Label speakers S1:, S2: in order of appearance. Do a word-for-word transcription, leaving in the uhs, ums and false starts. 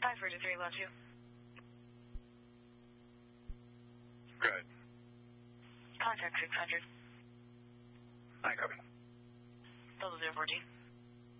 S1: five thirty-three, love you.
S2: Good.
S1: Contact six hundred.
S2: I copy.
S1: Double zero fourteen.